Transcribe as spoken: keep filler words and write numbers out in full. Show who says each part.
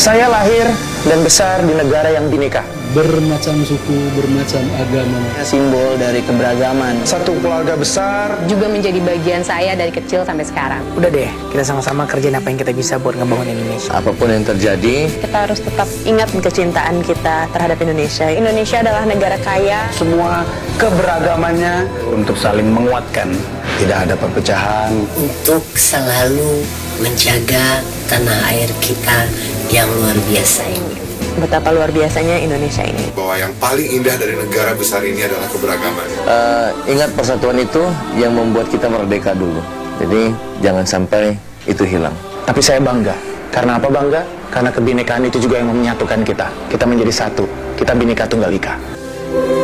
Speaker 1: Saya lahir dan besar di negara yang bineka.
Speaker 2: Bermacam suku, bermacam agama.
Speaker 3: Simbol dari keberagaman.
Speaker 1: Satu keluarga besar.
Speaker 4: Juga menjadi bagian saya dari kecil sampai sekarang.
Speaker 5: Udah deh, kita sama-sama kerjain apa yang kita bisa buat ngebangun Indonesia.
Speaker 6: Apapun yang terjadi,
Speaker 4: kita harus tetap ingat kecintaan kita terhadap Indonesia. Indonesia adalah negara kaya.
Speaker 1: Semua keberagamannya untuk saling menguatkan. Tidak ada perpecahan.
Speaker 7: Untuk selalu menjaga tanah air kita yang luar biasa ini.
Speaker 4: Betapa luar biasanya Indonesia ini.
Speaker 8: Bahwa yang paling indah dari negara besar ini adalah keberagaman.
Speaker 6: uh, ingat persatuan itu yang membuat kita merdeka dulu. Jadi jangan sampai itu hilang.
Speaker 1: Tapi saya bangga. Karena apa bangga? Karena kebinekaan itu juga yang menyatukan kita. Kita menjadi satu. Kita Bhinneka Tunggal Ika.